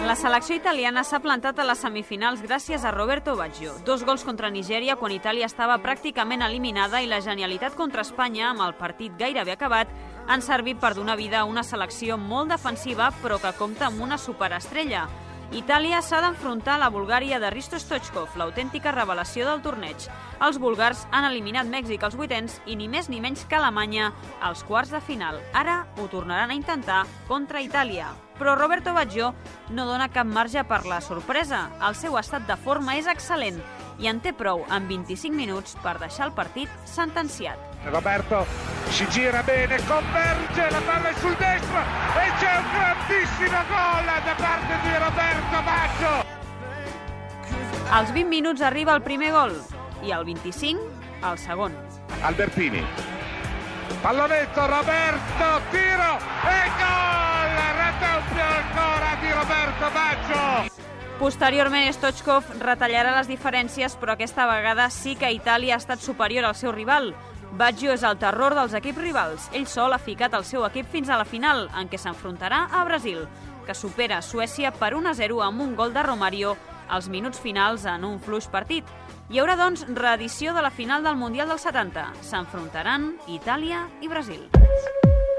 La selecció italiana s'ha plantat a les semifinals gràcies a Roberto Baggio. 2 gols contra Nigèria quan Itàlia estava pràcticament eliminada i la genialitat contra Espanya, amb el partit gairebé acabat, han servit per donar vida a una selecció molt defensiva però que compta amb una superestrella. Itàlia s'ha d'enfrontar a la Bulgària de Hristo Stoichkov, l'autèntica revelació del torneig. Els búlgars han eliminat Mèxic als vuitens i ni més ni menys que Alemanya als quarts de final. Ara ho tornaran a intentar contra Itàlia. Però Roberto Baggio no dona cap marge per la sorpresa. El seu estat de forma és excel·lent i en té prou en 25 minuts per deixar el partit sentenciat. Roberto si gira bene, converge, la palla è sul destro e c'è un grandissimo gol da parte di Roberto Baggio. Als 20 minuts arriba el primer gol i al 25 el segon. Albertini, pallonetto, Roberto, tiro e gol! Raddoppio ancora di Roberto Baggio. Posteriorment, Stoichkov retallarà les diferències, però aquesta vegada sí que Itàlia ha estat superior al seu rival. Baggio és el terror dels equips rivals. Ell sol ha ficat el seu equip fins a la final, en què s'enfrontarà a Brasil, que supera Suècia per 1-0 amb un gol de Romario als minuts finals en un fluix partit. Hi haurà, doncs, reedició de la final del Mundial del 70. S'enfrontaran Itàlia i Brasil.